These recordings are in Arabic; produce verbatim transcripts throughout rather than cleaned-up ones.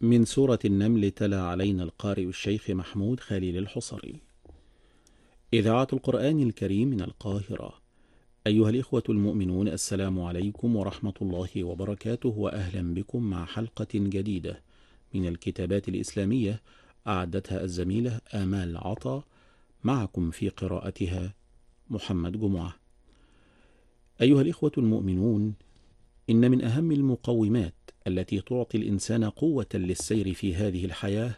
من سورة النمل تلا علينا القارئ الشيخ محمود خليل الحصري. إذاعة القرآن الكريم من القاهرة. أيها الإخوة المؤمنون، السلام عليكم ورحمة الله وبركاته، وأهلا بكم مع حلقة جديدة من الكتابات الإسلامية أعدتها الزميلة آمال عطا، معكم في قراءتها محمد جمعة. أيها الإخوة المؤمنون، إن من أهم المقومات التي تعطي الإنسان قوة للسير في هذه الحياة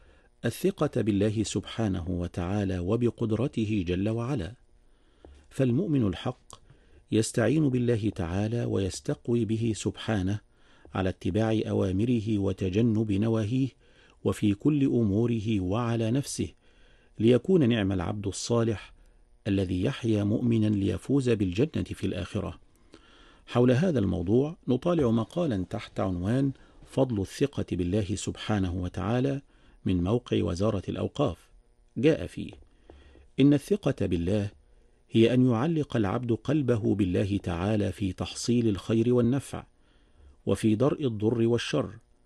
الثقة بالله سبحانه وتعالى وبقدرته جل وعلا، فالمؤمن الحق يستعين بالله تعالى ويستقوي به سبحانه على اتباع أوامره وتجنب نواهيه وفي كل أموره وعلى نفسه، ليكون نعم العبد الصالح الذي يحيا مؤمنا ليفوز بالجنة في الآخرة. حول هذا الموضوع نطالع مقالا تحت عنوان فضل الثقة بالله سبحانه وتعالى من موقع وزارة الأوقاف. جاء فيه: إن الثقة بالله هي أن يعلق العبد قلبه بالله تعالى في تحصيل الخير والنفع وفي درء الضر والشر،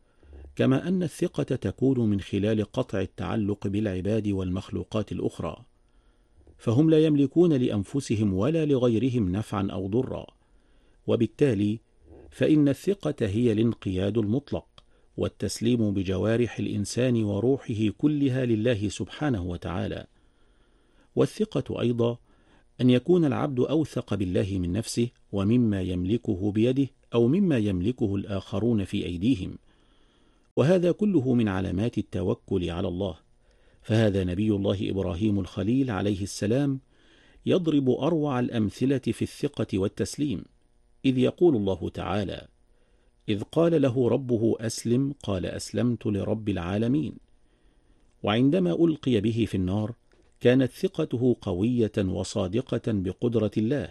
كما أن الثقة تكون من خلال قطع التعلق بالعباد والمخلوقات الأخرى، فهم لا يملكون لأنفسهم ولا لغيرهم نفعا أو ضرا، وبالتالي فإن الثقة هي الانقياد المطلق والتسليم بجوارح الإنسان وروحه كلها لله سبحانه وتعالى. والثقة أيضا أن يكون العبد أوثق بالله من نفسه ومما يملكه بيده أو مما يملكه الآخرون في أيديهم، وهذا كله من علامات التوكل على الله. فهذا نبي الله إبراهيم الخليل عليه السلام يضرب أروع الأمثلة في الثقة والتسليم، إذ يقول الله تعالى: إذ قال له ربه أسلم قال أسلمت لرب العالمين. وعندما ألقي به في النار كانت ثقته قوية وصادقة بقدرة الله،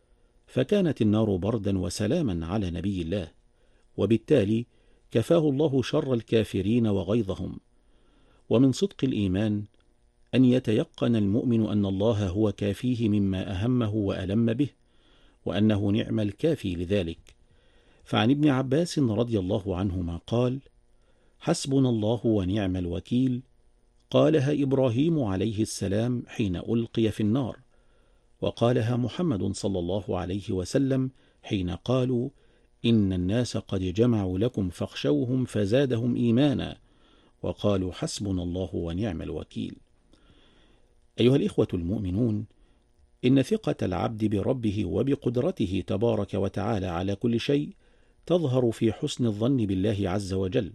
فكانت النار بردا وسلاما على نبي الله، وبالتالي كفاه الله شر الكافرين وغيظهم. ومن صدق الإيمان أن يتيقن المؤمن أن الله هو كافيه مما أهمه وألم به، وأنه نعم الكافي لذلك. فعن ابن عباس رضي الله عنهما قال: حسبنا الله ونعم الوكيل، قالها إبراهيم عليه السلام حين ألقي في النار، وقالها محمد صلى الله عليه وسلم حين قالوا: إن الناس قد جمعوا لكم فاخشوهم فزادهم إيمانا، وقالوا حسبنا الله ونعم الوكيل. أيها الإخوة المؤمنون، إن ثقة العبد بربه وبقدرته تبارك وتعالى على كل شيء تظهر في حسن الظن بالله عز وجل.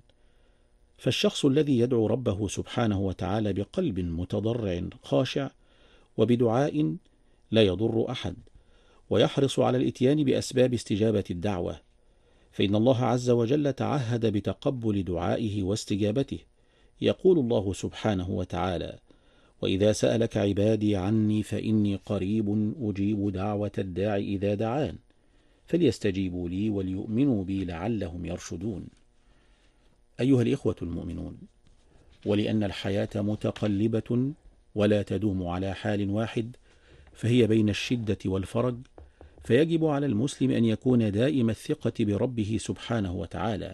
فالشخص الذي يدعو ربه سبحانه وتعالى بقلب متضرع خاشع وبدعاء لا يضر أحد، ويحرص على الإتيان بأسباب استجابة الدعوة، فإن الله عز وجل تعهد بتقبل دعائه واستجابته. يقول الله سبحانه وتعالى: وإذا سألك عبادي عني فإني قريب أجيب دعوة الداع إذا دعان فليستجيبوا لي وليؤمنوا بي لعلهم يرشدون. أيها الإخوة المؤمنون، ولأن الحياة متقلبة ولا تدوم على حال واحد، فهي بين الشدة والفرج، فيجب على المسلم أن يكون دائم الثقة بربه سبحانه وتعالى،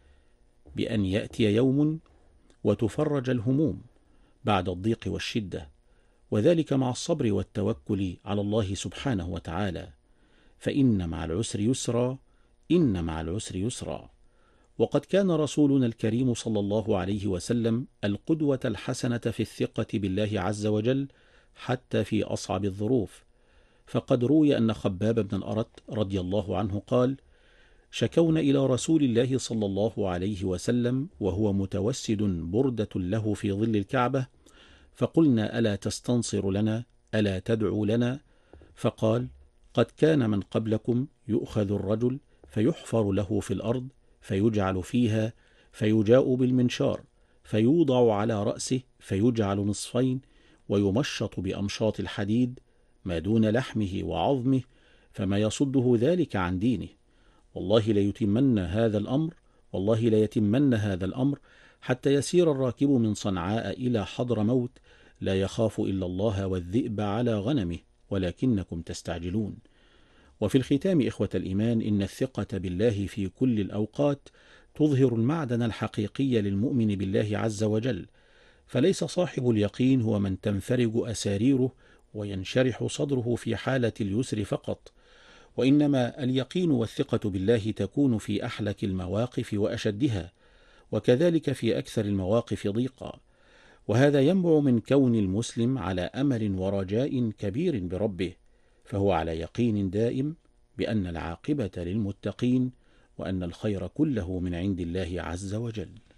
بأن يأتي يوم وتفرج الهموم بعد الضيق والشدة، وذلك مع الصبر والتوكل على الله سبحانه وتعالى، فإن مع العسر يسرا إن مع العسر يسرا. وقد كان رسولنا الكريم صلى الله عليه وسلم القدوة الحسنة في الثقة بالله عز وجل حتى في أصعب الظروف، فقد روي أن خباب بن الأرت رضي الله عنه قال: شكونا إلى رسول الله صلى الله عليه وسلم وهو متوسد بردة له في ظل الكعبة، فقلنا: ألا تستنصر لنا؟ ألا تدعو لنا؟ فقال: قد كان من قبلكم يؤخذ الرجل فيحفر له في الأرض فيجعل فيها، فيجاء بالمنشار فيوضع على رأسه فيجعل نصفين، ويمشط بأمشاط الحديد ما دون لحمه وعظمه، فما يصده ذلك عن دينه. والله ليتمن هذا الأمر والله ليتمن هذا الأمر حتى يسير الراكب من صنعاء إلى حضر موت لا يخاف إلا الله والذئب على غنمه ولكنكم تستعجلون. وفي الختام إخوة الإيمان، إن الثقة بالله في كل الأوقات تظهر المعدن الحقيقي للمؤمن بالله عز وجل، فليس صاحب اليقين هو من تنفرج أساريره وينشرح صدره في حالة اليسر فقط، وإنما اليقين والثقة بالله تكون في أحلك المواقف وأشدها، وكذلك في أكثر المواقف ضيقا، وهذا ينبع من كون المسلم على أمل ورجاء كبير بربه، فهو على يقين دائم بأن العاقبة للمتقين، وأن الخير كله من عند الله عز وجل.